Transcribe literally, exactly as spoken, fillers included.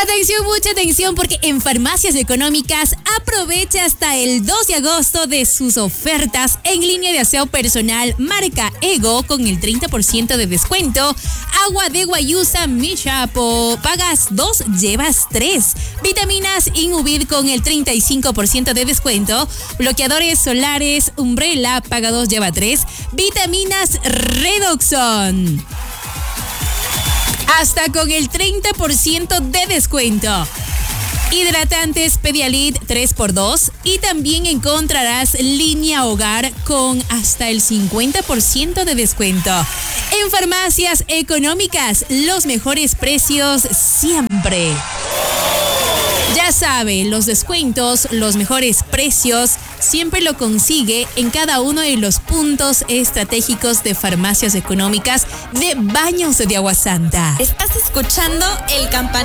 Atención, mucha atención, porque en Farmacias Económicas aprovecha hasta el dos de agosto de sus ofertas en línea de aseo personal marca Ego con el treinta por ciento de descuento. Agua de Guayusa Mi Chapo, pagas dos, llevas tres. Vitaminas Inubid con el treinta y cinco por ciento de descuento. Bloqueadores solares Umbrella, paga dos, lleva tres. Vitaminas Redoxon, hasta con el treinta por ciento de descuento. Hidratantes Pedialit tres por dos, y también encontrarás línea hogar con hasta el cincuenta por ciento de descuento. En Farmacias Económicas, los mejores precios siempre. Ya sabe, los descuentos, los mejores precios, siempre lo consigue en cada uno de los puntos estratégicos de Farmacias Económicas de Baños de Agua Santa. Estás escuchando el campanario